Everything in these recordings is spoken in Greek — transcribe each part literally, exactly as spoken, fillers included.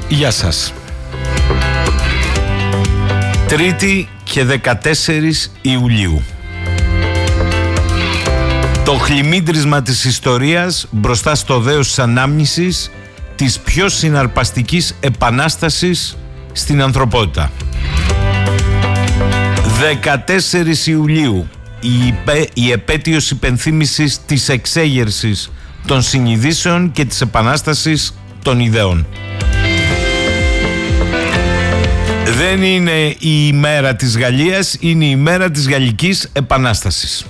Γεια σας. Τρίτη και δεκατέσσερις Ιουλίου. Το χλιμίντρισμα της ιστορίας μπροστά στο δέος της ανάμνησης της πιο συναρπαστικής επανάστασης στην ανθρωπότητα. δεκατέσσερις Ιουλίου, η, υπε, η επέτειος υπενθύμησης της εξέγερσης των συνειδήσεων και της επανάστασης των ιδεών. Δεν είναι η ημέρα της Γαλλίας, είναι η ημέρα της Γαλλικής Επανάστασης.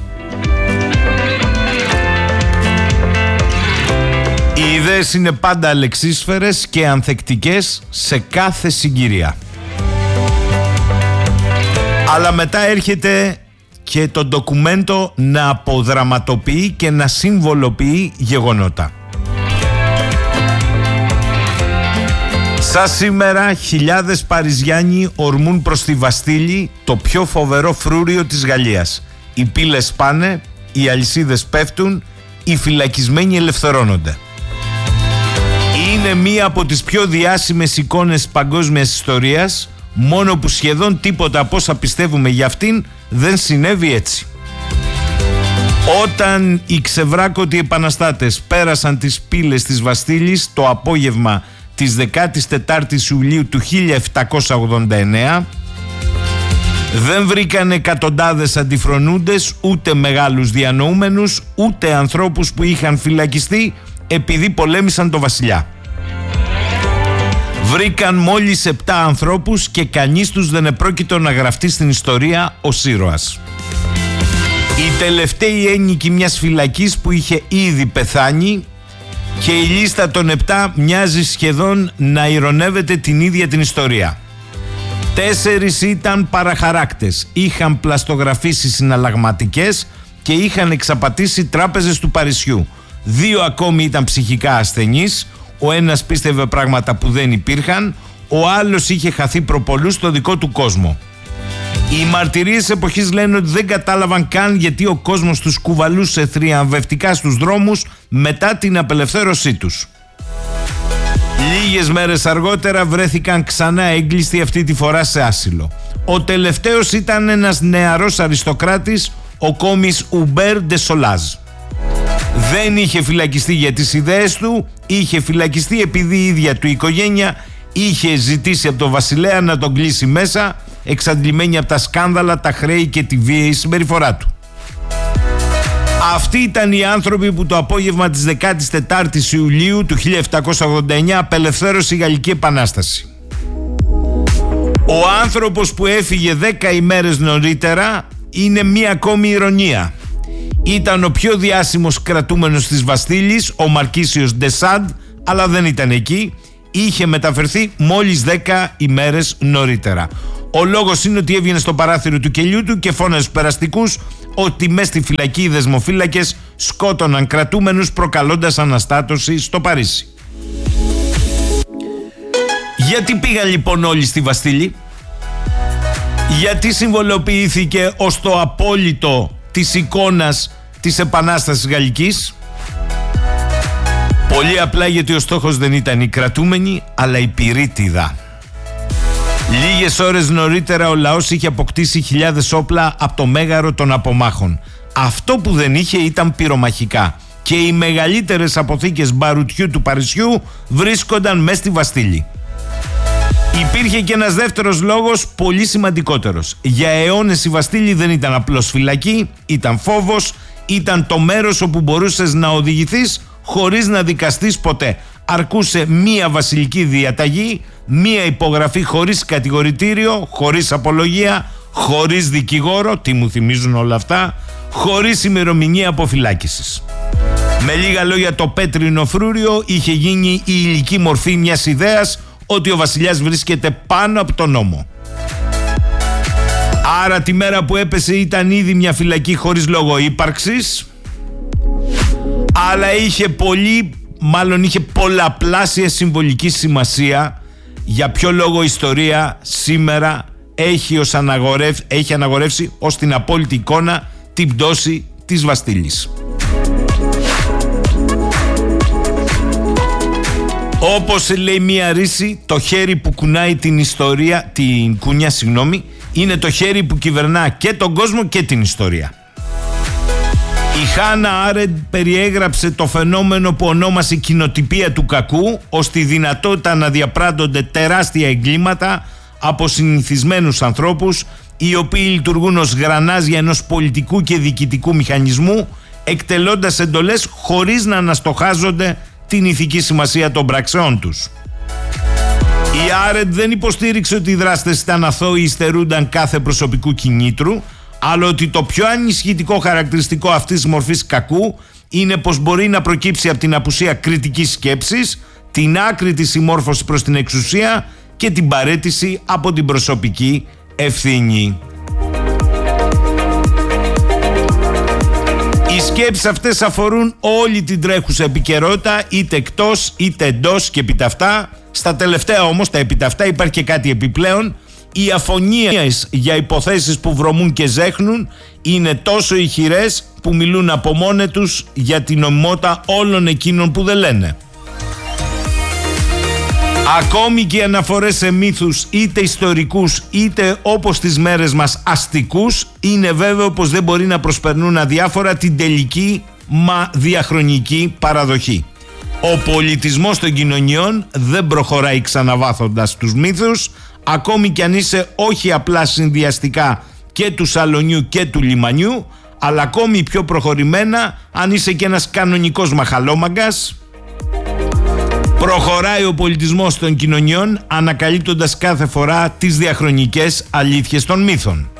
Οι ιδέες είναι πάντα αλεξίσφαιρες και ανθεκτικές σε κάθε συγκυρία. Αλλά μετά έρχεται και το ντοκουμέντο να αποδραματοποιεί και να συμβολοποιεί γεγονότα. Σαν σήμερα, χιλιάδες Παριζιάνοι ορμούν προς τη Βαστίλη, το πιο φοβερό φρούριο της Γαλλίας. Οι πύλες πάνε, οι αλυσίδες πέφτουν, οι φυλακισμένοι ελευθερώνονται. Είναι μία από τις πιο διάσημες εικόνες της παγκόσμιας ιστορίας, μόνο που σχεδόν τίποτα από όσα πιστεύουμε για αυτήν δεν συνέβη έτσι. Όταν οι ξεβράκωτοι επαναστάτες πέρασαν τις πύλες της Βαστίλης το απόγευμα της δεκάτης τετάρτης Ιουλίου του χίλια επτακόσια ογδόντα εννέα, δεν βρήκαν εκατοντάδες αντιφρονούντες, ούτε μεγάλους διανοούμενους, ούτε ανθρώπους που είχαν φυλακιστεί επειδή πολέμησαν το βασιλιά. Βρήκαν μόλις επτά ανθρώπους και κανείς τους δεν επρόκειτο να γραφτεί στην ιστορία ως ήρωας. Οι τελευταίοι ένοικοι μιας φυλακής που είχε ήδη πεθάνει, και η λίστα των επτά μοιάζει σχεδόν να ειρωνεύεται την ίδια την ιστορία. Τέσσερις ήταν παραχαράκτες, είχαν πλαστογραφήσει συναλλαγματικές και είχαν εξαπατήσει τράπεζες του Παρισιού. Δύο ακόμη ήταν ψυχικά ασθενείς, ο ένας πίστευε πράγματα που δεν υπήρχαν, ο άλλος είχε χαθεί προπολού στο δικό του κόσμο. Οι μαρτυρίες εποχής λένε ότι δεν κατάλαβαν καν γιατί ο κόσμος τους κουβαλούσε θριαμβευτικά στους δρόμους μετά την απελευθέρωσή τους. Λίγες μέρες αργότερα βρέθηκαν ξανά έγκλειστοι, αυτή τη φορά σε άσυλο. Ο τελευταίος ήταν ένας νεαρός αριστοκράτης, ο κόμις Ουμπέρ ντε Σολάζ. Δεν είχε φυλακιστεί για τις ιδέες του, είχε φυλακιστεί επειδή η ίδια του οικογένεια είχε ζητήσει από τον βασιλέα να τον κλείσει μέσα, εξαντλημένη από τα σκάνδαλα, τα χρέη και τη βίαιη συμπεριφορά του. Αυτοί ήταν οι άνθρωποι που το απόγευμα της δεκάτης τετάρτης Ιουλίου του χίλια επτακόσια ογδόντα εννέα απελευθέρωσε η Γαλλική Επανάσταση. Ο άνθρωπος που έφυγε δέκα ημέρες νωρίτερα είναι μία ακόμη ηρωνία. Ήταν ο πιο διάσημος κρατούμενος της Βαστίλης, ο Μαρκίσιος ντε Σάντ, αλλά δεν ήταν εκεί. Είχε μεταφερθεί μόλις δέκα ημέρες νωρίτερα. Ο λόγος είναι ότι έβγαινε στο παράθυρο του κελιού του και φώναζε στους περαστικούς ότι μες στη φυλακή οι δεσμοφύλακες σκότωναν κρατούμενους, προκαλώντας αναστάτωση στο Παρίσι. Γιατί πήγαν λοιπόν όλοι στη Βαστίλη? Γιατί συμβολοποιήθηκε ως το απόλυτο της εικόνας της Επανάστασης Γαλλικής? Πολύ απλά γιατί ο στόχος δεν ήταν οι κρατούμενοι, αλλά η πυρίτιδα. Λίγες ώρες νωρίτερα ο λαός είχε αποκτήσει χιλιάδες όπλα από το μέγαρο των απομάχων. Αυτό που δεν είχε ήταν πυρομαχικά. Και οι μεγαλύτερες αποθήκες μπαρουτιού του Παρισιού βρίσκονταν μες στη Βαστίλη. Υπήρχε και ένας δεύτερος λόγος πολύ σημαντικότερος. Για αιώνες η Βαστίλη δεν ήταν απλώς φυλακή, ήταν φόβος, ήταν το μέρος όπου μπορούσες να οδηγηθείς χωρίς να δικαστείς ποτέ. Αρκούσε μία βασιλική διαταγή, μία υπογραφή χωρίς κατηγορητήριο, χωρίς απολογία, χωρίς δικηγόρο, τι μου θυμίζουν όλα αυτά, χωρίς ημερομηνία αποφυλάκησης. Με λίγα λόγια, το πέτρινο φρούριο είχε γίνει η υλική μορφή μιας ιδέας ότι ο βασιλιάς βρίσκεται πάνω από τον νόμο. Άρα τη μέρα που έπεσε ήταν ήδη μια φυλακή χωρίς λόγο ύπαρξης, αλλά είχε πολύ, μάλλον είχε πολλαπλάσια συμβολική σημασία. Για ποιο λόγο η ιστορία σήμερα έχει, ως αναγορεύ, έχει αναγορεύσει ως την απόλυτη εικόνα την πτώση της Βαστίλης. Όπως λέει μία ρίση, το χέρι που κουνάει την ιστορία, την κουνιά συγγνώμη, είναι το χέρι που κυβερνά και τον κόσμο και την ιστορία. Η Χάνα Άρεντ περιέγραψε το φαινόμενο που ονόμασε κοινοτυπία του κακού ως τη δυνατότητα να διαπράττονται τεράστια εγκλήματα από συνηθισμένους ανθρώπους, οι οποίοι λειτουργούν ως γρανάζια ενός πολιτικού και διοικητικού μηχανισμού, εκτελώντας εντολές χωρίς να αναστοχάζονται την ηθική σημασία των πραξεών τους. Η Άρεντ δεν υποστήριξε ότι οι δράστες ήταν αθώοι ή υστερούνταν κάθε προσωπικού κινήτρου, αλλά ότι το πιο ανισχυτικό χαρακτηριστικό αυτής της μορφής κακού είναι πως μπορεί να προκύψει από την απουσία κριτικής σκέψης, την άκριτη συμμόρφωση προς την εξουσία και την παραίτηση από την προσωπική ευθύνη. Οι σκέψεις αυτές αφορούν όλη την τρέχουσα επικαιρότητα, είτε εκτός είτε εντός και επιταυτά. Στα τελευταία όμως, τα επιταυτά, υπάρχει και κάτι επιπλέον. Οι αφωνίες για υποθέσεις που βρωμούν και ζέχνουν είναι τόσο ηχηρές που μιλούν από μόνοι τους για την νομιμότητα όλων εκείνων που δεν λένε. Ακόμη και οι αναφορές σε μύθους είτε ιστορικούς είτε όπως τις μέρες μας αστικούς, είναι βέβαιο πως δεν μπορεί να προσπερνούν αδιάφορα την τελική μα διαχρονική παραδοχή. Ο πολιτισμός των κοινωνιών δεν προχωράει ξαναβάθοντας τους μύθους, ακόμη κι αν είσαι όχι απλά συνδυαστικά και του σαλονιού και του λιμανιού, αλλά ακόμη πιο προχωρημένα αν είσαι και ένας κανονικός μαχαλόμαγκας. Προχωράει ο πολιτισμός των κοινωνιών, ανακαλύπτοντας κάθε φορά τις διαχρονικές αλήθειες των μύθων.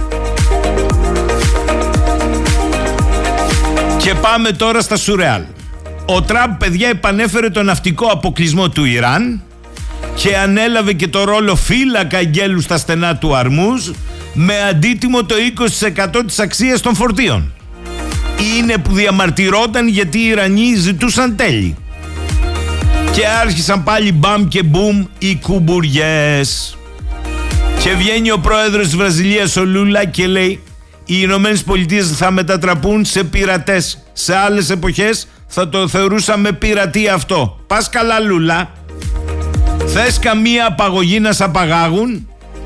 Και πάμε τώρα στα σουρεάλ. Ο Τραμπ, παιδιά, επανέφερε τον ναυτικό αποκλεισμό του Ιράν και ανέλαβε και το ρόλο φύλακα αγγέλου στα στενά του Αρμούζ, με αντίτιμο το είκοσι τοις εκατό της αξίας των φορτίων. Είναι που διαμαρτυρόταν γιατί οι Ιρανοί ζητούσαν τέλη. Και άρχισαν πάλι μπαμ και μπουμ οι κουμπουριές. Και βγαίνει ο πρόεδρος της Βραζιλίας ο Λούλα και λέει: οι Ηνωμένες Πολιτείες θα μετατραπούν σε πειρατές. Σε άλλες εποχές θα το θεωρούσαμε πειρατεία αυτό. Πας καλά, Λούλα. Θες καμία απαγωγή να σ' απαγάγουν?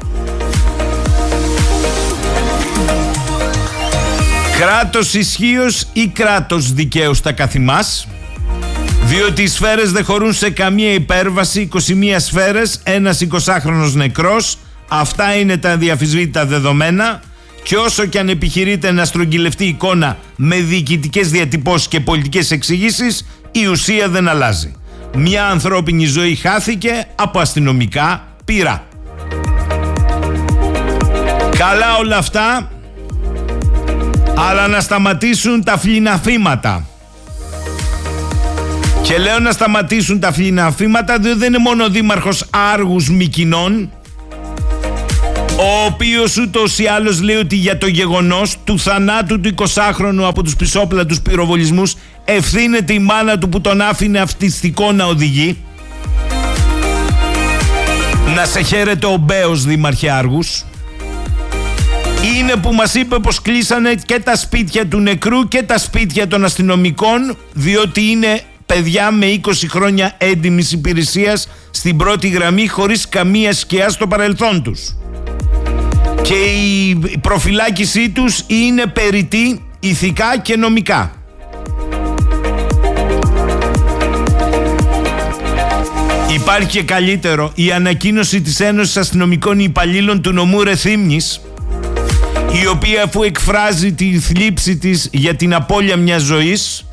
Κράτος ισχύος ή κράτος δικαίου στα καθημάς? Διότι οι σφαίρες δεν χωρούν σε καμία υπέρβαση. είκοσι μία σφαίρες, ένας εικοσάχρονος νεκρός. Αυτά είναι τα αδιαφυσβήτητα δεδομένα. Και όσο και αν επιχειρείται να στρογγυλευτεί η εικόνα με διοικητικές διατυπώσεις και πολιτικές εξηγήσεις, η ουσία δεν αλλάζει. Μια ανθρώπινη ζωή χάθηκε από αστυνομικά πυρά. Καλά όλα αυτά, αλλά να σταματήσουν τα φλιναφήματα. Και λέω να σταματήσουν τα φλιναφήματα, διότι δεν είναι μόνο ο δήμαρχος Άργους Μυκηνών, ο οποίος ούτως ή άλλως λέει ότι για το γεγονός του θανάτου του εικοσάχρονου από τους πισόπλατους πυροβολισμούς ευθύνεται η μάνα του που τον άφηνε αυτιστικό να οδηγεί. Να σε χαίρεται ο Μπέος, δήμαρχε Άργους. Είναι που μας είπε πως κλείσανε και τα σπίτια του νεκρού και τα σπίτια των αστυνομικών, διότι είναι παιδιά με είκοσι χρόνια έντιμης υπηρεσίας στην πρώτη γραμμή, χωρίς καμία σκιά στο παρελθόν τους. Και η προφυλάκησή τους είναι περιττή ηθικά και νομικά. Υπάρχει και καλύτερο, η ανακοίνωση της Ένωσης Αστυνομικών Υπαλλήλων του νομού Ρεθύμνης, η οποία, αφού εκφράζει τη θλίψη της για την απώλεια μιας ζωής,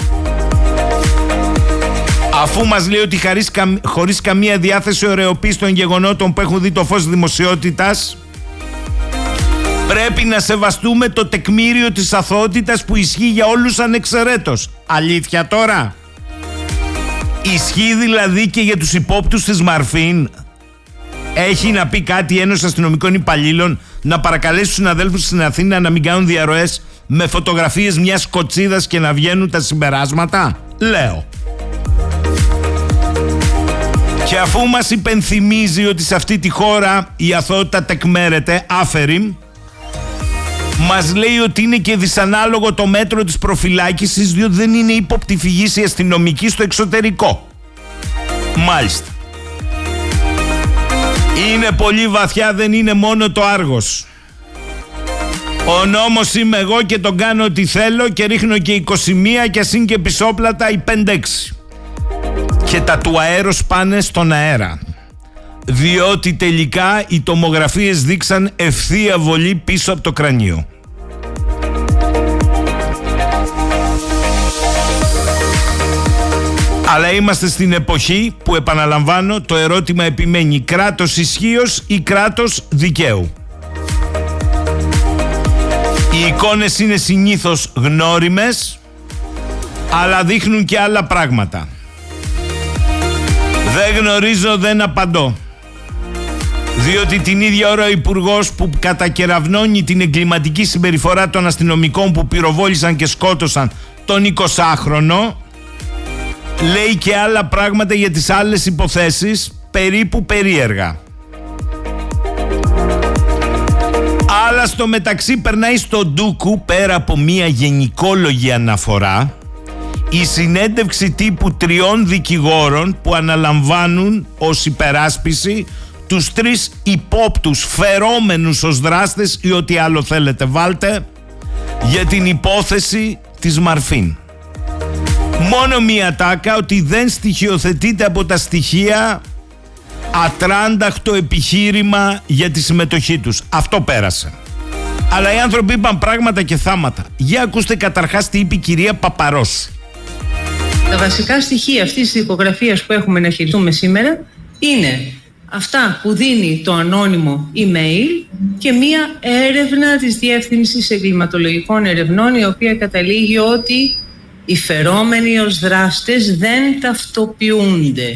αφού μας λέει ότι χωρίς, καμ, χωρίς καμία διάθεση ωρεοποίηση των γεγονότων που έχουν δει το φως δημοσιότητας, πρέπει να σεβαστούμε το τεκμήριο της αθωότητας που ισχύει για όλους ανεξαιρέτως. Αλήθεια τώρα? Ισχύει δηλαδή και για τους υπόπτους της Μαρφίν? Έχει να πει κάτι η Ένωση Αστυνομικών Υπαλλήλων, να παρακαλέσει τους συναδέλφους στην Αθήνα να μην κάνουν διαρροές με φωτογραφίες μιας κοτσίδας και να βγαίνουν τα συμπεράσματα? Λέω. Και αφού μας υπενθυμίζει ότι σε αυτή τη χώρα η αθωότητα τεκμέρεται άφερη, μας λέει ότι είναι και δυσανάλογο το μέτρο της προφυλάκησης, διότι δεν είναι ύποπτη φυγής η αστυνομική στο εξωτερικό. Μάλιστα. Είναι πολύ βαθιά, δεν είναι μόνο το Άργος. Ο νόμος είμαι εγώ και τον κάνω ό,τι θέλω και ρίχνω και είκοσι μία και ας είναι και πισόπλατα οι πέντε έξι. Και τα του αέρος πάνε στον αέρα. Διότι τελικά οι τομογραφίες δείξαν ευθεία βολή πίσω από το κρανίο. Αλλά είμαστε στην εποχή που, επαναλαμβάνω, το ερώτημα επιμένει: κράτος ισχύος ή κράτος δικαίου? Οι εικόνες είναι συνήθως γνώριμες, αλλά δείχνουν και άλλα πράγματα. Δεν γνωρίζω, δεν απαντώ. Διότι την ίδια ώρα ο υπουργός που κατακεραυνώνει την εγκληματική συμπεριφορά των αστυνομικών που πυροβόλησαν και σκότωσαν τον εικοσάχρονο, λέει και άλλα πράγματα για τις άλλες υποθέσεις, περίπου περίεργα. Αλλά στο μεταξύ περνάει στο ντούκου, πέρα από μια γενικόλογη αναφορά, η συνέντευξη τύπου τριών δικηγόρων που αναλαμβάνουν ως υπεράσπιση τους τρεις υπόπτους φερόμενους ως δράστες ή ό,τι άλλο θέλετε βάλτε για την υπόθεση της Μαρφίν. Μόνο μία τάκα, ότι δεν στοιχειοθετείται από τα στοιχεία ατράνταχτο επιχείρημα για τη συμμετοχή τους. Αυτό πέρασε. Αλλά οι άνθρωποι είπαν πράγματα και θάματα. Για ακούστε καταρχάς τι είπε η κυρία Παπαρός. Τα βασικά στοιχεία αυτής της δικογραφίας που έχουμε να χειριστούμε σήμερα είναι αυτά που δίνει το ανώνυμο email και μία έρευνα της Διεύθυνσης Εγκληματολογικών Ερευνών, η οποία καταλήγει ότι οι φερόμενοι ως δράστες δεν ταυτοποιούνται.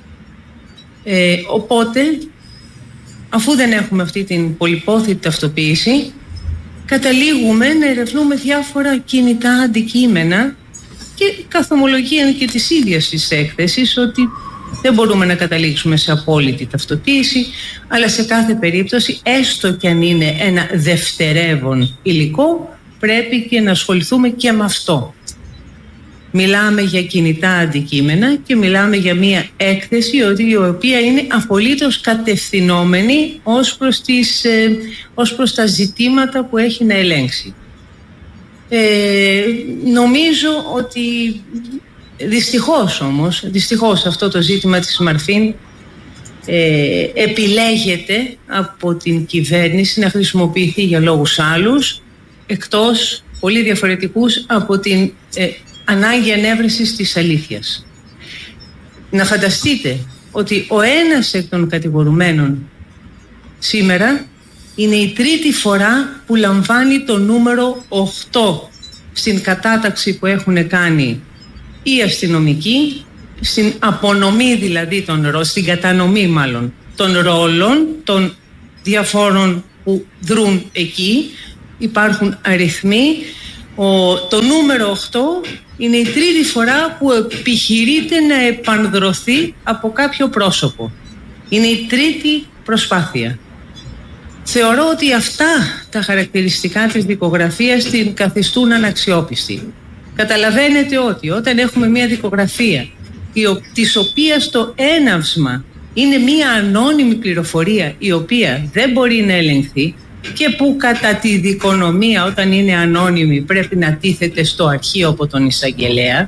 Ε, οπότε, αφού δεν έχουμε αυτή την πολυπόθητη ταυτοποίηση, καταλήγουμε να ερευνούμε διάφορα κινητά αντικείμενα και καθομολογία και της ίδιας της έκθεσης ότι δεν μπορούμε να καταλήξουμε σε απόλυτη ταυτοποίηση, αλλά σε κάθε περίπτωση, έστω και αν είναι ένα δευτερεύον υλικό, πρέπει και να ασχοληθούμε και με αυτό. Μιλάμε για κινητά αντικείμενα και μιλάμε για μια έκθεση η οποία είναι απολύτως κατευθυνόμενη ως προς, τις, ε, ως προς τα ζητήματα που έχει να ελέγξει. Ε, νομίζω ότι δυστυχώς όμως, δυστυχώς αυτό το ζήτημα της Μαρφίν ε, επιλέγεται από την κυβέρνηση να χρησιμοποιηθεί για λόγους άλλους, εκτός πολύ διαφορετικούς από την ε, ανάγκη ανέβρεσης της αλήθειας. Να φανταστείτε ότι ο ένας εκ των κατηγορουμένων σήμερα είναι η τρίτη φορά που λαμβάνει το νούμερο οκτώ στην κατάταξη που έχουν κάνει οι αστυνομικοί, στην απονομή δηλαδή των ρόλων, στην κατανομή μάλλον των ρόλων των διαφόρων που δρούν εκεί. Υπάρχουν αριθμοί. Ο, το νούμερο οκτώ είναι η τρίτη φορά που επιχειρείται να επανδρωθεί από κάποιο πρόσωπο. Είναι η τρίτη προσπάθεια. Θεωρώ ότι αυτά τα χαρακτηριστικά της δικογραφίας την καθιστούν αναξιόπιστη. Καταλαβαίνετε ότι όταν έχουμε μια δικογραφία της οποίας το έναυσμα είναι μια ανώνυμη πληροφορία η οποία δεν μπορεί να ελεγχθεί και που κατά τη δικονομία, όταν είναι ανώνυμη, πρέπει να τίθεται στο αρχείο από τον εισαγγελέα,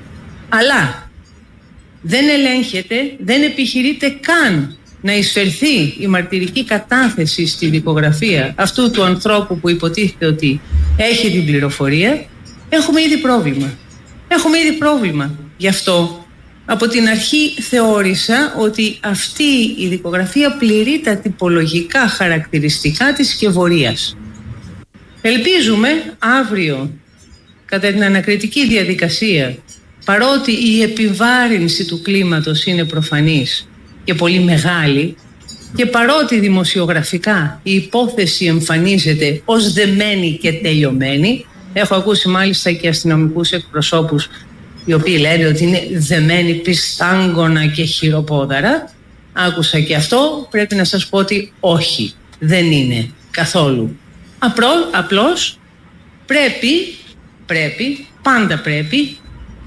αλλά δεν ελέγχεται, δεν επιχειρείται καν να εισφερθεί η μαρτυρική κατάθεση στη δικογραφία αυτού του ανθρώπου που υποτίθεται ότι έχει την πληροφορία, έχουμε ήδη πρόβλημα. Έχουμε ήδη πρόβλημα. Γι' αυτό από την αρχή θεώρησα ότι αυτή η δικογραφία πληρεί τα τυπολογικά χαρακτηριστικά της σκευωρίας. Ελπίζουμε αύριο, κατά την ανακριτική διαδικασία, παρότι η επιβάρυνση του κλίματος είναι προφανής και πολύ μεγάλη, και παρότι δημοσιογραφικά η υπόθεση εμφανίζεται ως δεμένη και τελειωμένη, έχω ακούσει μάλιστα και αστυνομικούς εκπροσώπους οι οποίοι λένε ότι είναι δεμένοι πιστάγκωνα και χειροπόδαρα. Άκουσα και αυτό, πρέπει να σας πω ότι όχι, δεν είναι καθόλου. Απλώς, απλώς πρέπει, πρέπει, πάντα πρέπει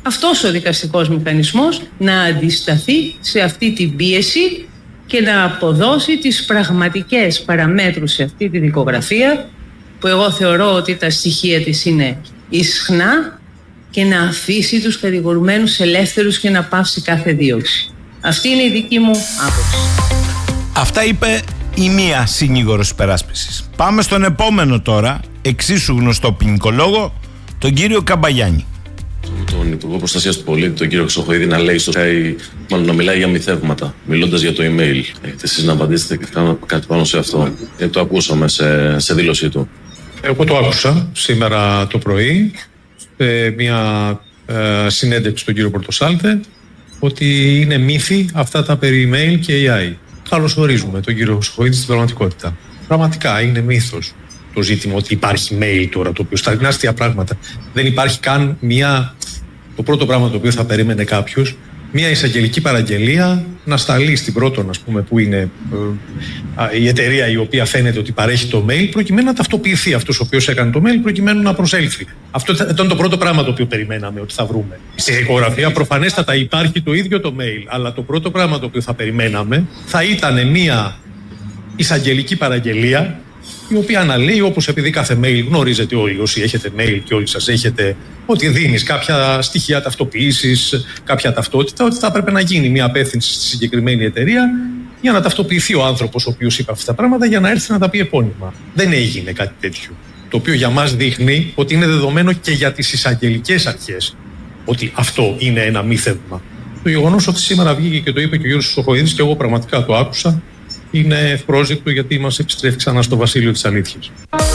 αυτός ο δικαστικός μηχανισμός να αντισταθεί σε αυτή την πίεση και να αποδώσει τις πραγματικές παραμέτρους σε αυτή τη δικογραφία, που εγώ θεωρώ ότι τα στοιχεία της είναι ισχνά, και να αφήσει τους κατηγορουμένους ελεύθερους και να πάυσει κάθε δίωξη. Αυτή είναι η δική μου άποψη. Αυτά είπε η μία συνήγορος υπεράσπισης. Πάμε στον επόμενο τώρα, εξίσου γνωστό ποινικολόγο, τον κύριο Καμπαγιάννη. Τον Υπουργό Προστασίας του Πολίτη, τον κύριο Χρυσοχοΐδη, να λέει στο ΣΚΑΙ, μάλλον να μιλάει για μυθεύματα, μιλώντας για το email. Έχετε εσείς να απαντήσετε και κάτι πάνω σε αυτό? Γιατί το ακούσαμε σε, σε δήλωσή του. Εγώ το άκουσα σήμερα το πρωί, σε μια ε, συνέντευξη στον κύριο Πορτοσάλτε, ότι είναι μύθοι αυτά τα περί email και έι άι. Καλωσορίζουμε τον κύριο Χρυσοχοΐδη στην πραγματικότητα. Πραγματικά είναι μύθος το ζήτημα ότι υπάρχει mail τώρα, το οποίο στα αστεία πράγματα δεν υπάρχει καν μια. Το πρώτο πράγμα το οποίο θα περίμενε κάποιος, μια εισαγγελική παραγγελία να σταλεί στην Πρώτον, ας πούμε, που είναι ε, η εταιρεία η οποία φαίνεται ότι παρέχει το mail, προκειμένου να ταυτοποιηθεί αυτός ο οποίος έκανε το mail, προκειμένου να προσέλθει. Αυτό ήταν το πρώτο πράγμα το οποίο περιμέναμε ότι θα βρούμε. Στη δικογραφία προφανέστατα υπάρχει το ίδιο το mail, αλλά το πρώτο πράγμα το οποίο θα περιμέναμε θα ήταν μια εισαγγελική παραγγελία, η οποία αναλύει, όπως επειδή κάθε mail γνωρίζετε όλοι όσοι έχετε mail και όλοι σας έχετε, ότι δίνεις κάποια στοιχεία ταυτοποίησης, κάποια ταυτότητα, ότι θα έπρεπε να γίνει μια απεύθυνση στη συγκεκριμένη εταιρεία για να ταυτοποιηθεί ο άνθρωπος ο οποίος είπε αυτά τα πράγματα, για να έρθει να τα πει επώνυμα. Δεν έγινε κάτι τέτοιο. Το οποίο για μας δείχνει ότι είναι δεδομένο και για τις εισαγγελικές αρχές ότι αυτό είναι ένα μύθευμα. Το γεγονός ότι σήμερα βγήκε και το είπε και ο Γιώργος Χρυσοχοΐδης, και εγώ πραγματικά το άκουσα, είναι ευπρόσδεκτο, γιατί μας επιστρέφει ξανά στο βασίλειο της αλήθειας.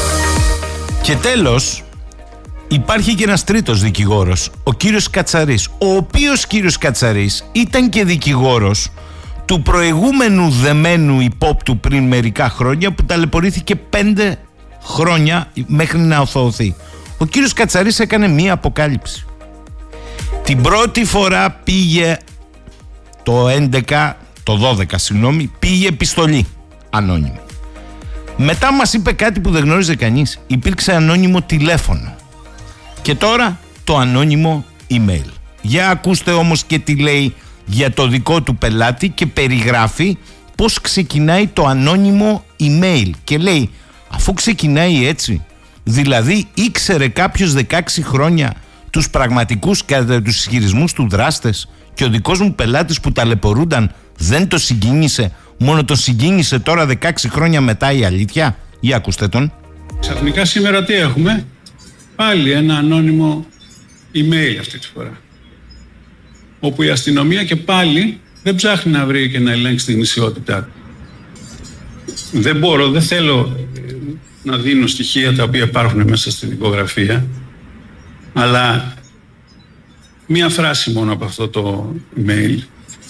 Και τέλος, υπάρχει και ένας τρίτος δικηγόρος, ο κύριος Κατσαρής, ο οποίος κύριος Κατσαρής ήταν και δικηγόρος του προηγούμενου δεμένου υπόπτου πριν μερικά χρόνια, που ταλαιπωρήθηκε πέντε χρόνια μέχρι να οθωωθεί. Ο κύριος Κατσαρής έκανε μία αποκάλυψη. Την πρώτη φορά πήγε το έντεκα, το δώδεκα, συγγνώμη, πήγε επιστολή ανώνυμη. Μετά μας είπε κάτι που δεν γνώριζε κανείς. Υπήρξε ανώνυμο τηλέφωνο. Και τώρα το ανώνυμο email. Για ακούστε όμως και τι λέει για το δικό του πελάτη, και περιγράφει πώς ξεκινάει το ανώνυμο email. Και λέει, αφού ξεκινάει έτσι, δηλαδή ήξερε κάποιος δεκαέξι χρόνια τους πραγματικούς κατά τους ισχυρισμούς του δράστες, και ο δικός μου πελάτης που ταλαιπωρούνταν δεν το συγκίνησε, μόνο το συγκίνησε τώρα δεκαέξι χρόνια μετά η αλήθεια? Για ακούστε τον. Ξαφνικά σήμερα τι έχουμε? Πάλι ένα ανώνυμο email αυτή τη φορά, όπου η αστυνομία και πάλι δεν ψάχνει να βρει και να ελέγξει την γνησιότητά του. Δεν μπορώ, δεν θέλω να δίνω στοιχεία τα οποία υπάρχουν μέσα στη δικογραφία, αλλά μία φράση μόνο από αυτό το email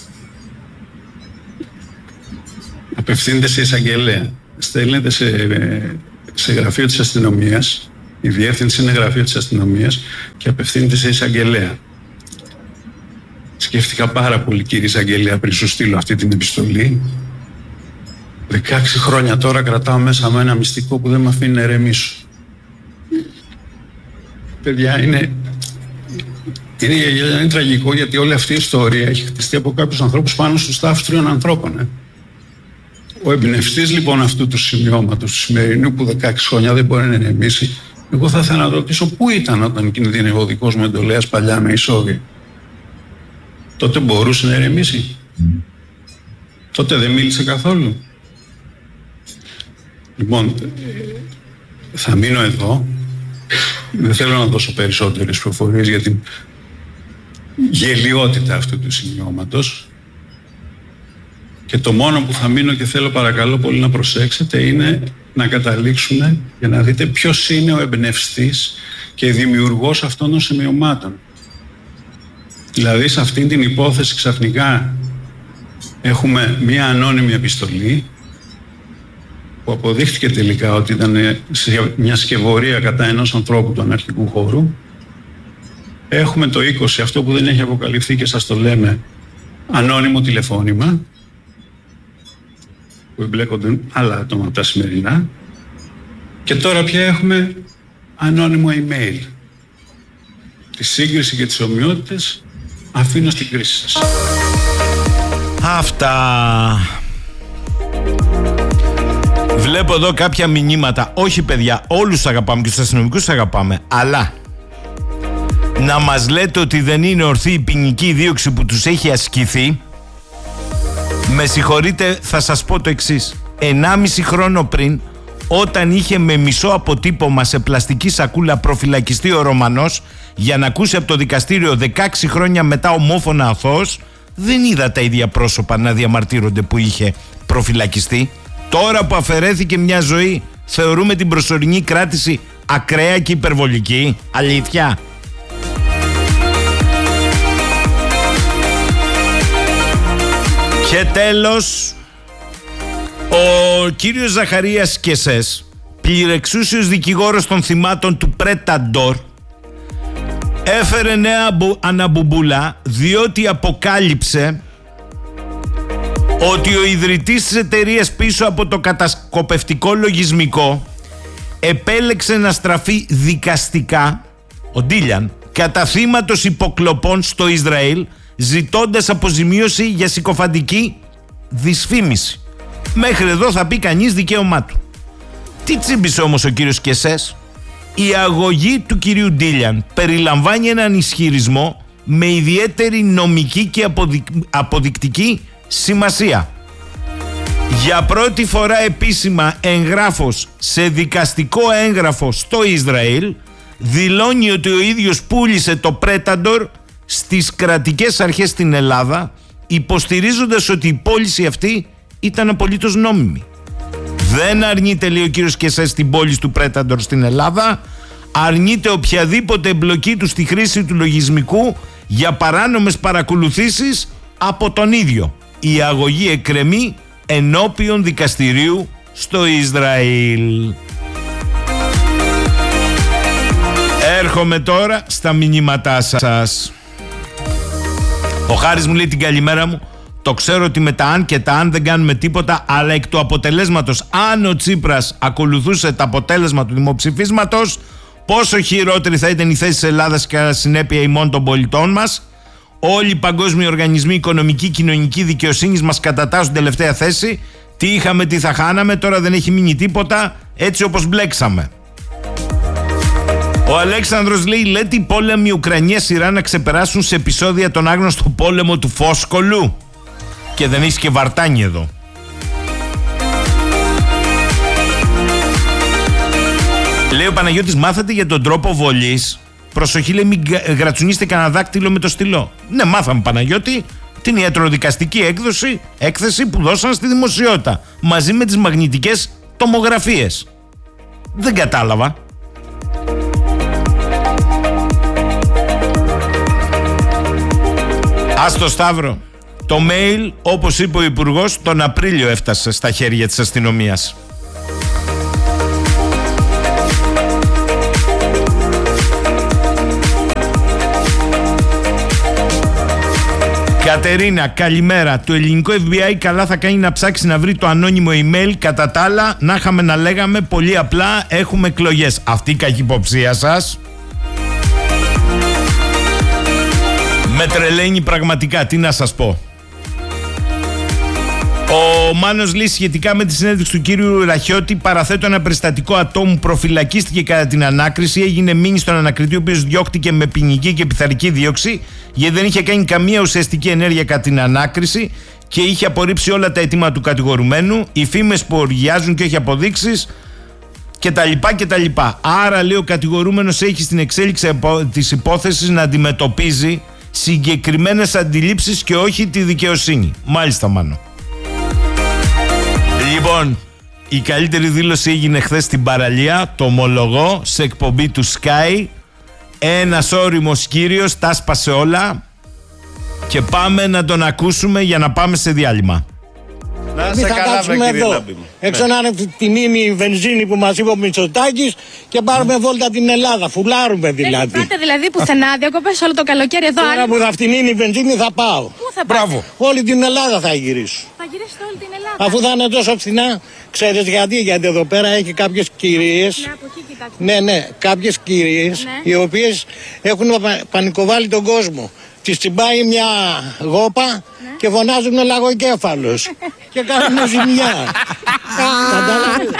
απευθύνεται σε εισαγγελέα. Στέλνεται σε, σε γραφείο της αστυνομίας, η διεύθυνση είναι γραφείο της αστυνομίας, και απευθύνεται σε εισαγγελέα. Σκέφτηκα πάρα πολύ, κύριε εισαγγελέα, πριν σου στείλω αυτή την επιστολή. δεκαέξι χρόνια τώρα κρατάω μέσα με ένα μυστικό που δεν με αφήνει να ερεμήσω. Παιδιά, είναι, είναι, είναι τραγικό, γιατί όλη αυτή η ιστορία έχει χτιστεί από κάποιους ανθρώπους πάνω στους τάφους τριών ανθρώπων. Ε. Ο εμπνευστής λοιπόν αυτού του σημειώματος του σημερινού, που δεκαέξι χρόνια δεν μπορεί να ηρεμήσει, εγώ θα ήθελα να ρωτήσω πού ήταν όταν κινδύνευε ο δικός μου εντολέας παλιά με εισόδια. Τότε μπορούσε να ηρεμήσει? Mm. Τότε δεν μίλησε καθόλου? Λοιπόν, θα μείνω εδώ. Δεν θέλω να δώσω περισσότερες πληροφορίες για την γελιότητα αυτού του σημειώματος. Και το μόνο που θα μείνω, και θέλω παρακαλώ πολύ να προσέξετε, είναι να καταλήξουμε για να δείτε ποιος είναι ο εμπνευστής και δημιουργός αυτών των σημειωμάτων. Δηλαδή, σε αυτήν την υπόθεση ξαφνικά έχουμε μία ανώνυμη επιστολή που αποδείχθηκε τελικά ότι ήταν μια σκευωρία κατά ενός ανθρώπου του αναρχικού χώρου. Έχουμε το είκοσι, αυτό που δεν έχει αποκαλυφθεί και σας το λέμε, ανώνυμο τηλεφώνημα, που εμπλέκονται άλλα άτομα από τα σημερινά. Και τώρα πια έχουμε ανώνυμο email. Τη σύγκριση και τις ομοιότητες αφήνω στην κρίση σας. Αυτά. Βλέπω εδώ κάποια μηνύματα. Όχι παιδιά, όλους αγαπάμε και τους αστυνομικούς αγαπάμε. Αλλά να μας λέτε ότι δεν είναι ορθή η ποινική δίωξη που τους έχει ασκηθεί. Με συγχωρείτε, θα σας πω το εξής. Ενάμιση χρόνο πριν, όταν είχε με μισό αποτύπωμα σε πλαστική σακούλα προφυλακιστεί ο Ρωμανός για να ακούσει από το δικαστήριο δεκαέξι χρόνια μετά ομόφωνα αθώος, δεν είδα τα ίδια πρόσωπα να διαμαρτύρονται που είχε προφυλακιστεί. Τώρα που αφαιρέθηκε μια ζωή, θεωρούμε την προσωρινή κράτηση ακραία και υπερβολική. Αλήθεια. Και τέλος, ο κύριος Ζαχαρίας Κεσές, πληρεξούσιος δικηγόρος των θυμάτων του Πρέταντορ, έφερε νέα αναμπουμπούλα διότι αποκάλυψε ότι ο ιδρυτής της εταιρείας πίσω από το κατασκοπευτικό λογισμικό επέλεξε να στραφεί δικαστικά, ο Ντίλιαν, κατά θύματος υποκλοπών στο Ισραήλ, ζητώντας αποζημίωση για συκοφαντική δυσφήμιση. Μέχρι εδώ θα πει κανείς δικαίωμά του. Τι τσίμπησε όμως ο κύριος Κεσές? Η αγωγή του κυρίου Ντίλιαν περιλαμβάνει έναν ισχυρισμό με ιδιαίτερη νομική και αποδικ... αποδεικτική σημασία. Για πρώτη φορά επίσημα εγγράφος σε δικαστικό έγγραφο στο Ισραήλ δηλώνει ότι ο ίδιος πούλησε το Predator στις κρατικές αρχές στην Ελλάδα, υποστηρίζοντας ότι η πώληση αυτή ήταν απολύτως νόμιμη. Δεν αρνείται, λέει ο κύριος Κεσές, την πώληση του Predator στην Ελλάδα, αρνείται οποιαδήποτε εμπλοκή του στη χρήση του λογισμικού για παράνομες παρακολουθήσεις από τον ίδιο. Η αγωγή εκκρεμεί ενώπιον δικαστηρίου στο Ισραήλ. Έρχομαι τώρα στα μηνύματά σας. Ο Χάρης μου λέει την καλημέρα μου. Το ξέρω ότι με τα αν και τα αν δεν κάνουμε τίποτα, αλλά εκ του αποτελέσματος, αν ο Τσίπρας ακολουθούσε το αποτέλεσμα του δημοψηφίσματος, πόσο χειρότερη θα ήταν η θέση της Ελλάδας και κατά συνέπεια ημών των πολιτών μας. Όλοι οι παγκόσμιοι οργανισμοί οικονομική, κοινωνική δικαιοσύνης μας κατατάσσουν τελευταία θέση. Τι είχαμε, τι θα χάναμε, τώρα δεν έχει μείνει τίποτα, έτσι όπως μπλέξαμε. Ο Αλέξανδρος λέει, λέτε οι πόλεμοι Ουκρανία σειρά να ξεπεράσουν σε επεισόδια τον άγνωστο πόλεμο του Φόσκολου. Και δεν έχει και βαρτάνι εδώ. Λέει ο Παναγιώτης, μάθατε για τον τρόπο βολής? Προσοχή, λέει, μην γρατσουνίστε κανένα δάκτυλο με το στυλό. Ναι, μάθαμε, Παναγιώτη, την ιατροδικαστική έκδοση, έκθεση που δώσαν στη δημοσιότητα, μαζί με τις μαγνητικές τομογραφίες. Δεν κατάλαβα. Ας το Σταύρο. Το mail, όπως είπε ο Υπουργός, τον Απρίλιο έφτασε στα χέρια της αστυνομίας. Κατερίνα, καλημέρα. Το ελληνικό εφ μπι άι καλά θα κάνει να ψάξει να βρει το ανώνυμο email. Κατά τα άλλα, να είχαμε να λέγαμε πολύ απλά, έχουμε εκλογές. Αυτή η καχυποψία σας με τρελαίνει πραγματικά, τι να σας πω. Ο Μάνος λέει σχετικά με τη συνέντευξη του κύριου Ραχιώτη, παραθέτω ένα περιστατικό ατόμου προφυλακίστηκε κατά την ανάκριση, έγινε μήνυση στον ανακριτή, ο οποίος διώχτηκε με ποινική και πειθαρχική δίωξη γιατί δεν είχε κάνει καμία ουσιαστική ενέργεια κατά την ανάκριση και είχε απορρίψει όλα τα αιτήματα του κατηγορουμένου, οι φήμες που οργιάζουν και όχι αποδείξεις κτλ. κτλ. Άρα, λέει, ο κατηγορούμενος έχει στην εξέλιξη της υπόθεσης να αντιμετωπίζει συγκεκριμένες αντιλήψεις και όχι τη δικαιοσύνη. Μάλιστα, Μάνο. Λοιπόν, η καλύτερη δήλωση έγινε χθες στην παραλία, το ομολογώ, σε εκπομπή του Sky. Ένας όριμος κύριος τα σπάσε όλα και πάμε να τον ακούσουμε για να πάμε σε διάλειμμα. Να σε καλά, βρε κύριε Λάμπη μου. Έξω να είναι φτηνή η βενζίνη που μας είπε ο Μητσοτάκης και πάρουμε mm. βόλτα την Ελλάδα. Φουλάρουμε δηλαδή. Δεν πάτε δηλαδή πουθενά διακοπές όλο το καλοκαίρι εδώ? Τώρα που θα φτηνή η βενζίνη θα πάω. Πού θα πάτε? Όλη την Ελλάδα θα γυρίσω. Θα γυρίσετε όλη την Ελλάδα? Αφού θα είναι τόσο φθηνά, ξέρεις γιατί, γιατί εδώ πέρα έχει κάποιες κυρίες. Ναι, από εκεί κοιτάξτε. Ναι, ναι, κάποιες κυρίες Ναι. οι οποίες έχουν πα- πανικοβάλει τον κόσμο. Τις τσιμπάει μια γόπα Ναι. και φωνάζουν ο λαγοκέφαλος και κάνουν ζημιά. Κατάλαβες.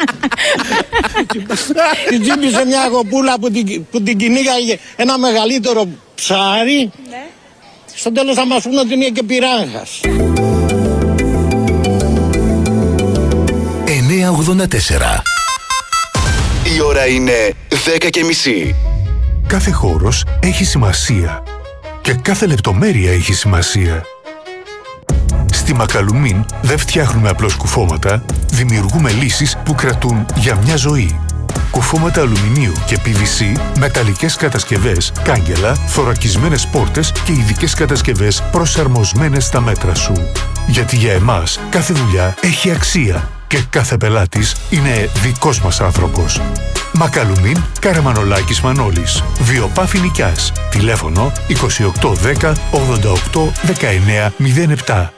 Την τσίμπησε μια γοπούλα που την, που την κυνήγαγε ένα μεγαλύτερο ψάρι. Ναι. Στο τέλος θα μας πούνε ότι είναι και πυράγχας. εννιακόσια ογδόντα τέσσερα. Η ώρα είναι δέκα και μισή. Κάθε χώρος έχει σημασία και κάθε λεπτομέρεια έχει σημασία. Στη Μακαλουμίν δεν φτιάχνουμε απλώς κουφώματα, δημιουργούμε λύσεις που κρατούν για μια ζωή. Κουφώματα αλουμινίου και πι βι σι, μεταλλικές κατασκευές, κάγκελα, θωρακισμένες πόρτες και ειδικές κατασκευές προσαρμοσμένες στα μέτρα σου. Γιατί για εμάς κάθε δουλειά έχει αξία και κάθε πελάτης είναι δικός μας άνθρωπος. Μακαλουμίν, Καραμανολάκης Μανώλης. Βιοπάφη Νικιάς. Τηλέφωνο είκοσι οκτώ δέκα ογδόντα οκτώ δεκαεννέα μηδέν επτά.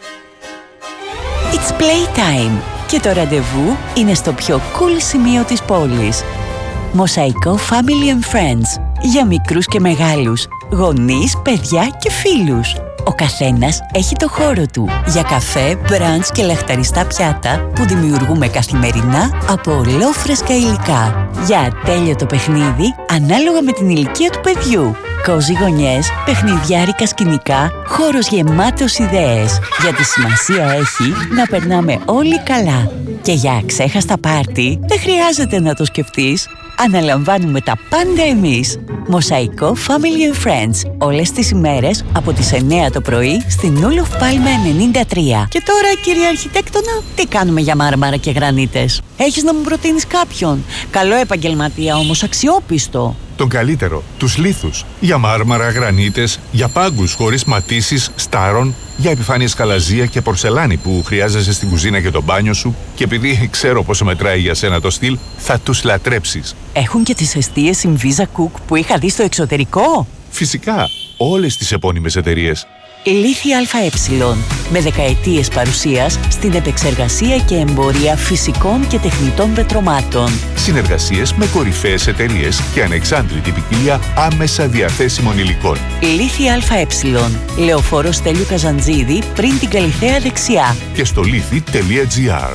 It's playtime και το ραντεβού είναι στο πιο cool σημείο της πόλης. Μοσαϊκό Family and Friends για μικρούς και μεγάλους, γονείς, παιδιά και φίλους. Ο καθένας έχει το χώρο του για καφέ, μπραντς και λαχταριστά πιάτα που δημιουργούμε καθημερινά από ολόφρεσκα υλικά. Για ατέλειωτο παιχνίδι ανάλογα με την ηλικία του παιδιού. Κόζι γωνιές, παιχνιδιάρικα σκηνικά, χώρος γεμάτος ιδέες. Γιατί σημασία έχει να περνάμε όλοι καλά. Και για αξέχαστα πάρτι δεν χρειάζεται να το σκεφτείς. Αναλαμβάνουμε τα πάντα εμείς. Μοσαϊκό Family and Friends. Όλες τις ημέρες από τις εννέα το πρωί στην Ούλοφ Πάλμε ενενήντα τρία. Και τώρα, κύριε Αρχιτέκτονα, τι κάνουμε για μάρμαρα και γρανίτες? Έχεις να μου προτείνεις κάποιον? Καλό επαγγελματία όμως, αξιόπιστο. Τον καλύτερο, τους λίθους. Για μάρμαρα, γρανίτες, για πάγκους χωρίς ματίσεις, στάρων, για επιφάνειες καλαζία και πορσελάνη που χρειάζεσαι στην κουζίνα και το μπάνιο σου, και επειδή ξέρω πόσο μετράει για σένα το στυλ, θα τους λατρέψεις. Έχουν και τις εστίες Inviza Cook που είχα δει στο εξωτερικό. Φυσικά, όλες τις επώνυμες εταιρείες. Λίθη ΑΕ, με δεκαετίες παρουσίας στην επεξεργασία και εμπορία φυσικών και τεχνητών πετρωμάτων. Συνεργασίες με κορυφαίες εταιρείες και ανεξάντλητη ποικιλία άμεσα διαθέσιμων υλικών. Λίθη ΑΕ, Λεωφόρο Στέλιου Καζαντζίδη, πριν την Καλιθέα δεξιά. Και στο λίθη τελεία τζι άρ.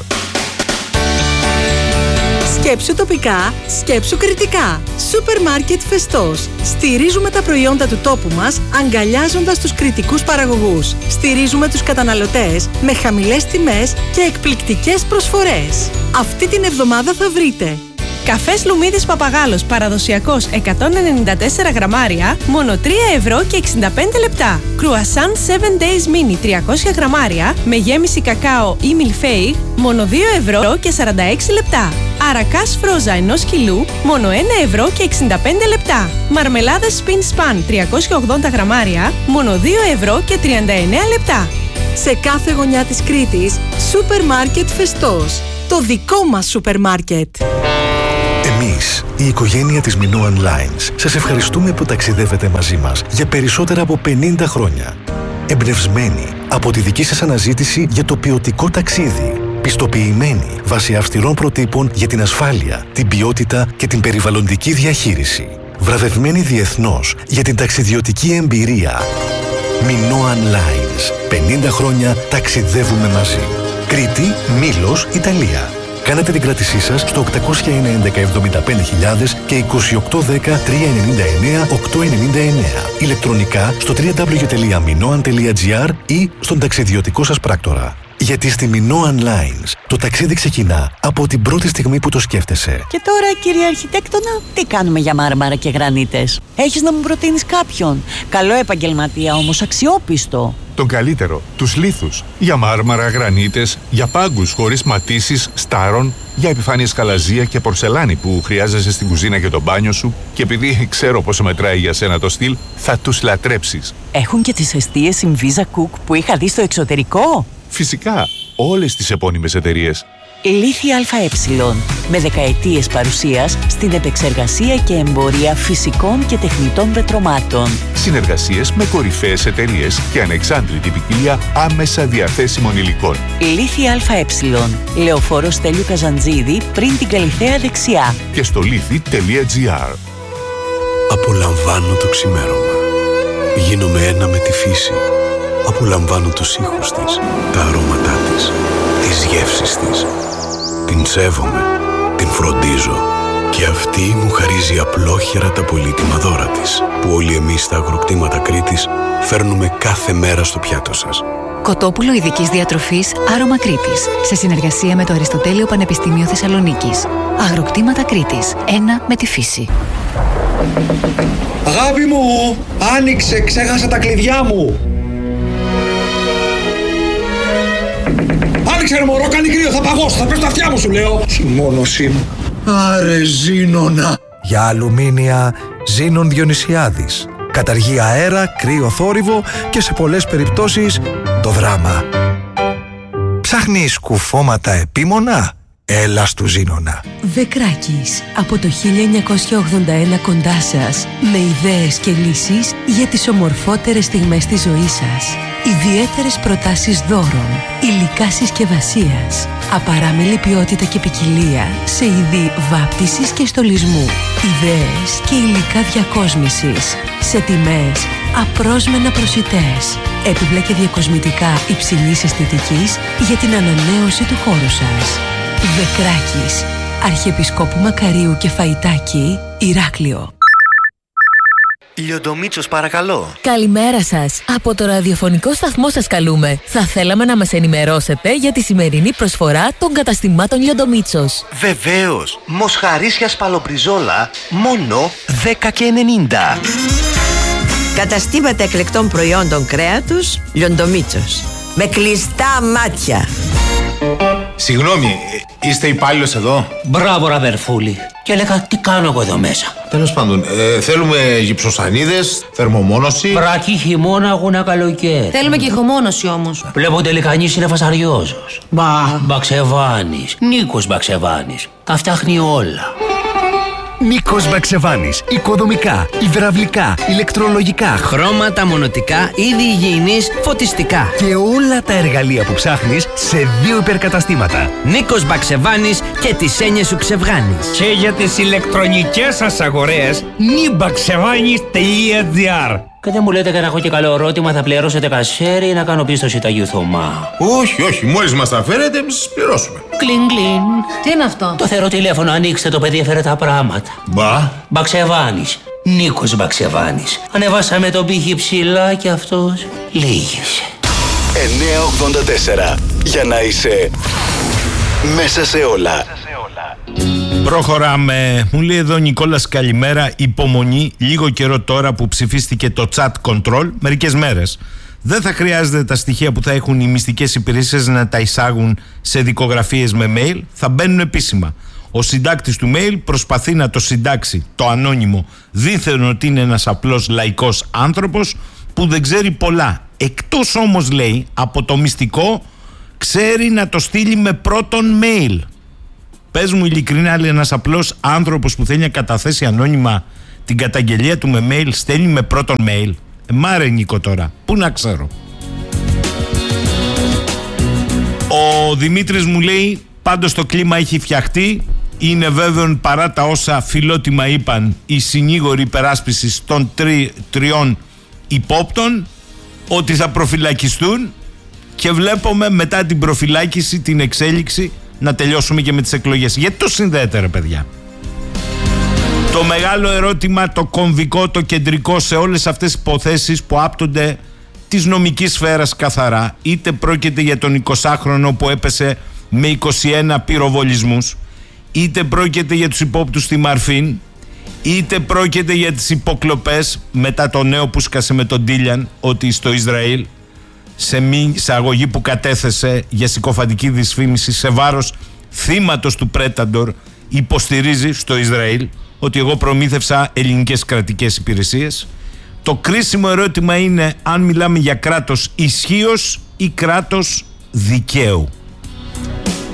Σκέψου τοπικά, σκέψου κριτικά. Σούπερ μάρκετ Φεστός. Στηρίζουμε τα προϊόντα του τόπου μας, αγκαλιάζοντας τους κριτικούς παραγωγούς. Στηρίζουμε τους καταναλωτές με χαμηλές τιμές και εκπληκτικές προσφορές. Αυτή την εβδομάδα θα βρείτε καφές Λουμίδης Παπαγάλος παραδοσιακός εκατόν ενενήντα τέσσερα γραμμάρια, μόνο τρία ευρώ και εξήντα πέντε λεπτά. Κρουασάν seven days mini τριακόσια γραμμάρια, με γέμιση κακάο ή μιλφέι, μόνο δύο ευρώ και σαράντα έξι λεπτά. Αρακάς φρόζα ενός κιλού, μόνο ένα ευρώ και εξήντα πέντε λεπτά. Μαρμελάδες Spin Span τριακόσια ογδόντα γραμμάρια, μόνο δύο ευρώ και τριάντα εννέα λεπτά. σε κάθε γωνιά της Κρήτης. Σούπερ μάρκετ Φεστός. Το δικό μας σούπερ μάρκετ. Εμείς, η οικογένεια της Minoan Lines, σας ευχαριστούμε που ταξιδεύετε μαζί μας για περισσότερα από πενήντα χρόνια. Εμπνευσμένοι από τη δική σας αναζήτηση για το ποιοτικό ταξίδι. Πιστοποιημένοι βάσει αυστηρών προτύπων για την ασφάλεια, την ποιότητα και την περιβαλλοντική διαχείριση. Βραβευμένοι διεθνώς για την ταξιδιωτική εμπειρία. Minoan Lines. πενήντα χρόνια ταξιδεύουμε μαζί. Κρήτη, Μήλος, Ιταλία. Κάνετε την κράτησή σας στο οκτακόσια ενενήντα εβδομήντα πέντε χιλιάδες και είκοσι οκτώ δέκα τριακόσια ενενήντα εννέα οκτακόσια ενενήντα εννέα. Ηλεκτρονικά στο double-u double-u double-u τελεία minoan τελεία gr ή στον ταξιδιωτικό σας πράκτορα. Γιατί στη Minoan Lines το ταξίδι ξεκινά από την πρώτη στιγμή που το σκέφτεσαι. Και τώρα, κύριε Αρχιτέκτονα, τι κάνουμε για μάρμαρα και γρανίτες? Έχεις να μου προτείνεις κάποιον? Καλό επαγγελματία όμως, αξιόπιστο. Τον καλύτερο, τους λίθους. Για μάρμαρα, γρανίτες, για πάγκους χωρίς ματίσεις, στάρων, για επιφάνειες καλαζία και πορσελάνη που χρειάζεσαι στην κουζίνα και το μπάνιο σου, και επειδή ξέρω πόσο μετράει για σένα το στυλ, θα τους λατρέψεις. Έχουν και τις εστίες Inviza Cook που είχα δει στο εξωτερικό. Φυσικά, όλες τις επώνυμες εταιρείες. Λίθι ΑΕ, με δεκαετίες παρουσίας στην επεξεργασία και εμπορία φυσικών και τεχνητών πετρωμάτων. Συνεργασίες με κορυφαίες εταιρείες και ανεξάντλητη ποικιλία άμεσα διαθέσιμων υλικών. Λίθι ΑΕ, Λεωφόρος Στέλιου Καζαντζίδη, πριν την Καλιθέα δεξιά. Και στο λίθι τελεία τζι άρ. Απολαμβάνω το ξημέρωμα. Γίνομαι ένα με τη φύση. Απολαμβάνω τους ήχους της, τα αρώματά της, τις γεύσεις της. Την σέβομαι, την φροντίζω και αυτή μου χαρίζει απλόχερα τα πολύτιμα δώρα της, που όλοι εμείς στα αγροκτήματα Κρήτης φέρνουμε κάθε μέρα στο πιάτο σας. Κοτόπουλο ειδικής διατροφής Άρωμα Κρήτης, σε συνεργασία με το Αριστοτέλειο Πανεπιστήμιο Θεσσαλονίκης. Αγροκτήματα Κρήτης, ένα με τη φύση. Αγάπη μου, άνοιξε, ξέχασα τα κλειδιά μου. Άνοιξε ρε μωρό, κάνει κρύο, θα παγώσω, θα πέσω τα αυτιά μου σου λέω. Συμμόνωσή μου. Άρε Ζήνονα. Για αλουμίνια, Ζήνων Διονυσιάδης. Καταργεί αέρα, κρύο θόρυβο και σε πολλές περιπτώσεις το δράμα. Ψάχνεις κουφώματα επίμονα? Έλα στου Ζήνονα. Δεκράκης, από το χίλια εννιακόσια ογδόντα ένα κοντά σας, με ιδέες και λύσεις για τις ομορφότερες στιγμές της ζωής σας. Ιδιαίτερες προτάσεις δώρων, υλικά συσκευασίας, απαράμιλη ποιότητα και ποικιλία σε είδη βάπτισης και στολισμού, ιδέες και υλικά διακόσμησης, σε τιμές απρόσμενα προσιτές, έπιπλα και διακοσμητικά υψηλής αισθητικής για την ανανέωση του χώρου σας. Δεκράκης, Αρχιεπισκόπου Μακαρίου και Φαϊτάκη, Ηράκλειο. Λιοντομίτσος, παρακαλώ. Καλημέρα σας. Από το ραδιοφωνικό σταθμό σας καλούμε. Θα θέλαμε να μας ενημερώσετε για τη σημερινή προσφορά των καταστημάτων Λιοντομίτσος. Βεβαίως. Μοσχαρίσια σπαλομπριζόλα, μόνο δέκα και ενενήντα. Καταστήματα εκλεκτών προϊόντων κρέατος Λιοντομίτσος. Με κλειστά μάτια. Συγγνώμη, είστε υπάλληλος εδώ? Μπράβο, ραδερφούλη. Και έλεγα, τι κάνω εγώ εδώ μέσα. Τέλος πάντων, ε, θέλουμε γυψοσανίδες, θερμομόνωση. Βρακή, χειμώνα, αγώνα, καλοκαίρι. Θέλουμε και ηχομόνωση όμως. Βλέπω τελικανής είναι φασαριόζος. Μπα. Μπαξεβάνης. Νίκος Μπαξεβάνης. Τα φτιάχνει όλα. Νίκος Μπαξεβάνης. Οικοδομικά, υδραυλικά, ηλεκτρολογικά, χρώματα, μονοτικά, είδη υγιεινής, φωτιστικά. Και όλα τα εργαλεία που ψάχνεις σε δύο υπερκαταστήματα. Νίκος Μπαξεβάνης και τις έννοιες σου ξεβγάνεις. Και για τις ηλεκτρονικές σας αγορές, νιμπαξεβάνης τελεία τζι άρ. Και δεν μου λέτε και να έχω και καλό ερώτημα, θα πληρώσετε κασέρι ή να κάνω πίστοση τα Θωμά? Όχι, όχι, μόλις μας τα φέρετε, εμείς σας πληρώσουμε. Κλιν, κλιν. Τι είναι αυτό? Το θεωρώ τηλέφωνο, ανοίξτε το παιδί, έφερε τα πράγματα. Μπα. Μπαξεβάνης. Νίκος Μπαξεβάνης. Ανεβάσαμε τον πύχη ψηλά και αυτός λύγησε. εννιακόσια ογδόντα τέσσερα. Για να είσαι μέσα σε όλα. Προχωράμε. Μου λέει εδώ Νικόλας, καλημέρα. Υπομονή, λίγο καιρό τώρα που ψηφίστηκε το chat control, μερικές μέρες. Δεν θα χρειάζεται τα στοιχεία που θα έχουν οι μυστικές υπηρεσίες να τα εισάγουν σε δικογραφίες με mail, θα μπαίνουν επίσημα. Ο συντάκτης του mail προσπαθεί να το συντάξει το ανώνυμο, δήθεν ότι είναι ένας απλός λαϊκός άνθρωπος που δεν ξέρει πολλά. Εκτός όμως, λέει, από το μυστικό, ξέρει να το στείλει με πρώτον mail. Πες μου ειλικρινά, λέει, ένας απλός άνθρωπος που θέλει να καταθέσει ανώνυμα την καταγγελία του με mail, στέλνει με πρώτον mail. Ε, μάρε Νίκο τώρα, πού να ξέρω. Ο Δημήτρης μου λέει, πάντως το κλίμα έχει φτιαχτεί. Είναι βέβαιο, παρά τα όσα φιλότιμα είπαν οι συνήγοροι υπεράσπισης των τρι, τριών υπόπτων, ότι θα προφυλακιστούν, και βλέπουμε μετά την προφυλάκηση την εξέλιξη να τελειώσουμε και με τις εκλογές. Γιατί το συνδέεται, ρε παιδιά? Το μεγάλο ερώτημα, το κομβικό, το κεντρικό σε όλες αυτές τις υποθέσεις που άπτονται της νομικής σφαίρας καθαρά, είτε πρόκειται για τον εικοσάχρονο που έπεσε με είκοσι ένα πυροβολισμούς, είτε πρόκειται για τους υπόπτους στη Μαρφίν, είτε πρόκειται για τις υποκλοπές μετά το νέο που σκάσε με τον Τίλιαν, ότι στο Ισραήλ, σε, μη, σε αγωγή που κατέθεσε για συκοφαντική δυσφήμιση σε βάρος θύματος του Πρέταντορ, υποστηρίζει στο Ισραήλ ότι εγώ προμήθευσα ελληνικές κρατικές υπηρεσίες. Το κρίσιμο ερώτημα είναι αν μιλάμε για κράτος ισχύος ή κράτος δικαίου.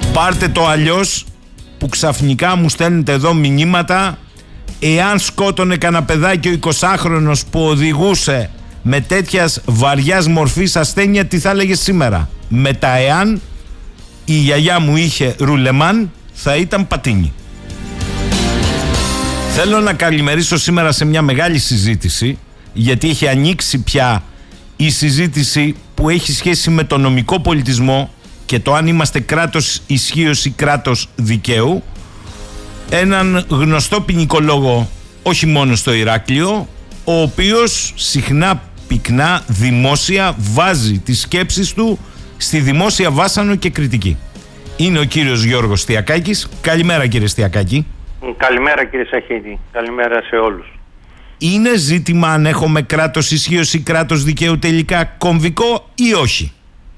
Πάρτε το αλλιώς που ξαφνικά μου στέλνετε εδώ μηνύματα. Εάν σκότωνε κανένα παιδάκι ο εικοσάχρονος που οδηγούσε με τέτοιας βαριάς μορφής ασθένεια, τι θα έλεγε σήμερα? Με τα εάν η γιαγιά μου είχε ρουλεμάν, θα ήταν πατίνι. Θέλω να καλημερίσω σήμερα σε μια μεγάλη συζήτηση, γιατί έχει ανοίξει πια η συζήτηση που έχει σχέση με το νομικό πολιτισμό και το αν είμαστε κράτος ισχύος ή κράτος δικαίου. Έναν γνωστό ποινικολόγο, όχι μόνο στο Ηράκλειο, ο οποίος συχνά, πυκνά, δημόσια βάζει τις σκέψεις του στη δημόσια βάσανο και κριτική. Είναι ο κύριος Γιώργος Στιακάκης. Καλημέρα, κύριε Στιακάκη. Καλημέρα, κύριε Σαχίνη. Καλημέρα σε όλους. Είναι ζήτημα αν έχουμε κράτος ισχύος ή κράτος δικαίου τελικά κομβικό ή όχι?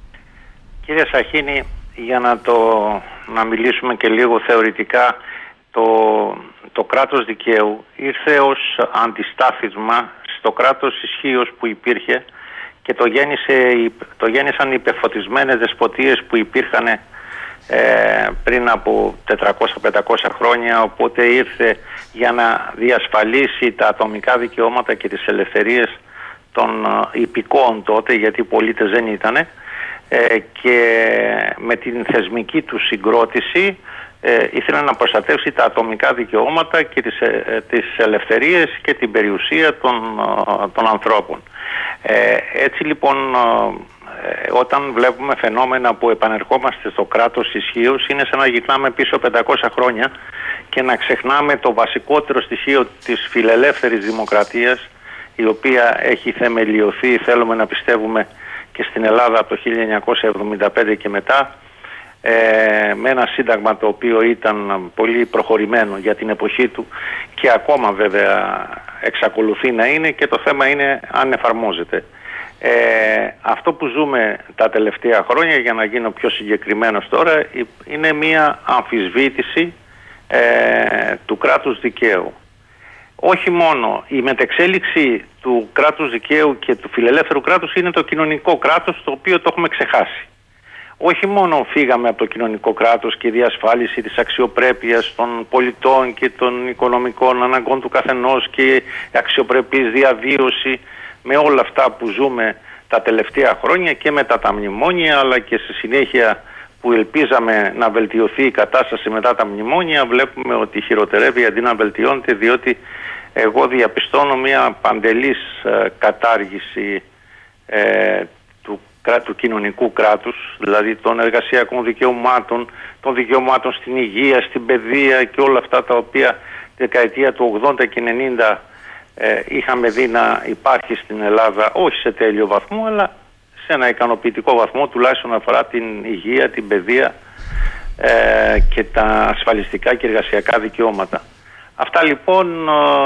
Κύριε Σαχίνη, για να, το, να μιλήσουμε και λίγο θεωρητικά, το, το κράτος δικαίου ήρθε ως αντιστάθισμα στο κράτος ισχύος που υπήρχε και το, γέννησε, το γέννησαν οι υπεφωτισμένες δεσποτείες που υπήρχαν ε, πριν από τετρακόσια πεντακόσια χρόνια, οπότε ήρθε για να διασφαλίσει τα ατομικά δικαιώματα και τις ελευθερίες των ε, υπηκόων τότε, γιατί οι πολίτες δεν ήτανε, ε, και με την θεσμική του συγκρότηση ε, ήθελε να προστατεύσει τα ατομικά δικαιώματα και τις, ε, τις ελευθερίες και την περιουσία των, ε, των ανθρώπων. Ε, έτσι λοιπόν, ε, όταν βλέπουμε φαινόμενα που επανερχόμαστε στο κράτος ισχύως, είναι σαν να γυρνάμε πίσω πεντακόσια χρόνια και να ξεχνάμε το βασικότερο στοιχείο της φιλελεύθερης δημοκρατίας, η οποία έχει θεμελιωθεί, θέλουμε να πιστεύουμε, και στην Ελλάδα από το χίλια εννιακόσια εβδομήντα πέντε και μετά, ε, με ένα σύνταγμα το οποίο ήταν πολύ προχωρημένο για την εποχή του και ακόμα βέβαια εξακολουθεί να είναι, και το θέμα είναι αν εφαρμόζεται. Ε, αυτό που ζούμε τα τελευταία χρόνια, για να γίνω πιο συγκεκριμένος τώρα, είναι μια αμφισβήτηση ε, του κράτους δικαίου. Όχι μόνο η μετεξέλιξη του κράτους δικαίου και του φιλελεύθερου κράτους είναι το κοινωνικό κράτος, το οποίο το έχουμε ξεχάσει. Όχι μόνο φύγαμε από το κοινωνικό κράτος και η διασφάλιση της αξιοπρέπειας των πολιτών και των οικονομικών αναγκών του καθενός και αξιοπρεπής διαβίωση, με όλα αυτά που ζούμε τα τελευταία χρόνια και μετά τα μνημόνια, αλλά και στη συνέχεια που ελπίζαμε να βελτιωθεί η κατάσταση μετά τα μνημόνια, βλέπουμε ότι χειροτερεύει αντί να βελτιώνεται, διότι εγώ διαπιστώνω μια παντελής ε, κατάργηση ε, του, του κοινωνικού κράτους, δηλαδή των εργασιακών δικαιωμάτων, των δικαιωμάτων στην υγεία, στην παιδεία και όλα αυτά τα οποία τη δεκαετία του ογδόντα και ενενήντα ε, είχαμε δει να υπάρχει στην Ελλάδα, όχι σε τέλειο βαθμό, αλλά σε ένα ικανοποιητικό βαθμό, τουλάχιστον αφορά την υγεία, την παιδεία ε, και τα ασφαλιστικά και εργασιακά δικαιώματα. Αυτά λοιπόν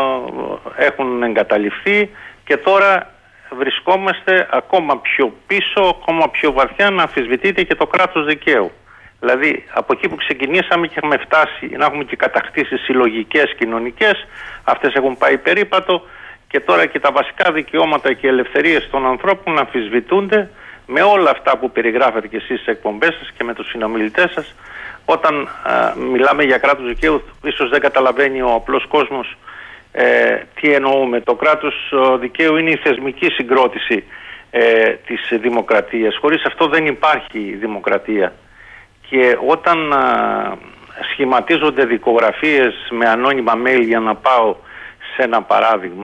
ε, έχουν εγκαταλειφθεί και τώρα βρισκόμαστε ακόμα πιο πίσω, ακόμα πιο βαθιά, να αμφισβητείται και το κράτος δικαίου. Δηλαδή από εκεί που ξεκινήσαμε και έχουμε φτάσει να έχουμε και κατακτήσεις συλλογικές κοινωνικές, αυτές έχουν πάει περίπατο, και τώρα και τα βασικά δικαιώματα και ελευθερίες των ανθρώπων να αμφισβητούνται με όλα αυτά που περιγράφετε και εσείς στις εκπομπές σας και με τους συνομιλητές σας. Όταν α, μιλάμε για κράτος δικαίου, ίσως δεν καταλαβαίνει ο απλός κόσμος ε, τι εννοούμε. Το κράτος δικαίου είναι η θεσμική συγκρότηση ε, της δημοκρατίας. Χωρίς αυτό δεν υπάρχει δημοκρατία. Και όταν α, σχηματίζονται δικογραφίες με ανώνυμα mail, για να πάω σε ένα παράδειγμα,